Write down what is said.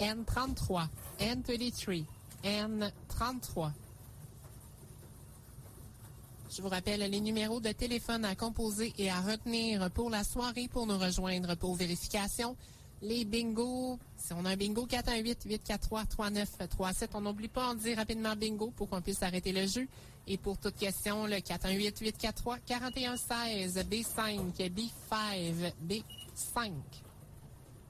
N33, N33, N33. Je vous rappelle les numéros de téléphone à composer et à retenir pour la soirée pour nous rejoindre pour vérification. Les bingos, si on a un bingo, 418-843-3937. On n'oublie pas, on dit rapidement bingo pour qu'on puisse arrêter le jeu. Et pour toute question, le 418-843-4116, B5, B5, B5.